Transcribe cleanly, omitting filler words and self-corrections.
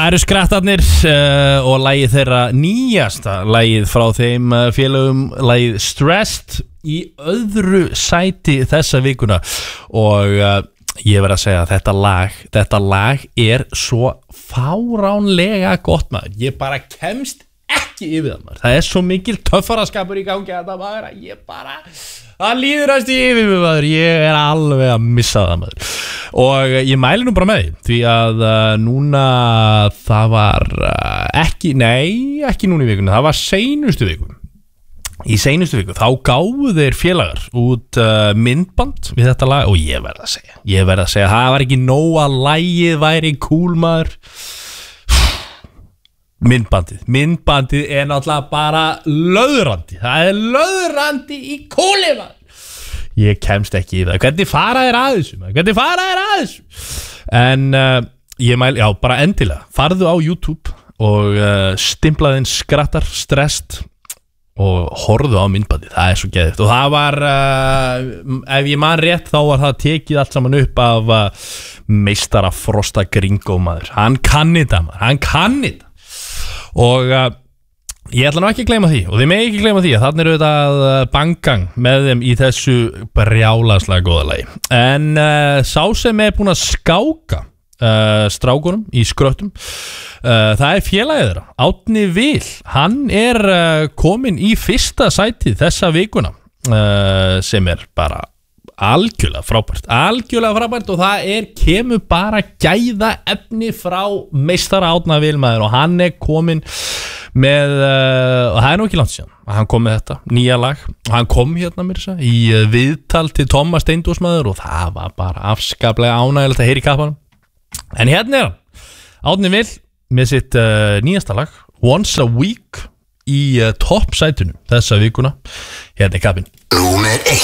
eru skrattarnir og lagið þeirra nýjasta lagið frá þeim félögum, lagið Stressed í öðru sæti þessa vikuna og ég verð að segja að þetta lag er svo fáránlega gott maður, ég bara kemst ekki yfir það maður, það er svo mikil töffaraskapur í gangi að það maður að ég bara það líðurast í yfir mig maður, ég er alveg að missa það maður og ég mæli nú bara með því að núna það var ekki núna í vikunni, það var seinustu viku þá gáfu þeir félagar út myndband við þetta lag og ég verð að segja það var ekki nóg að lagið væri cool maður myndbandið er náttúrulega bara löðrandi, það er löðrandi í kúli maður ég kemst ekki í það, hvernig fara þér að þessu en ég mæl, já bara endilega farðu á YouTube og stimplaðinn skrattar Stressed og horfðu á myndbandið, það er svo geðvikt og það var, ef ég man rétt þá var það tekið allt saman upp af meistara Frosta Gringo maður, hann kann þetta og ég ætla nú ekki að gleyma því og þið megi ekki gleyma því að þarna eru þetta bangang með þeim í þessu brjálaslega góða lagi en sá sem er búin að skáka strákunum í skröttum það er félagið þeirra Árni Vil, hann er komin í fyrsta sætið þessa vikuna sem er bara algjörlega frábært og það kemur bara gæða efni frá meistara Árna Vil maður og hann er komin með og það er nú ekki langt síðan hann kom með þetta nýja lag og hann kom hérna mér í viðtal til Tómas Steindós maður og það var bara afskaplega ánægilegt að heyra í kappanum en hérna er hann Árni Vil með sitt nýjasta lag Once a Week í toppsætunum þessa vikuna hérna er kappin Númer 1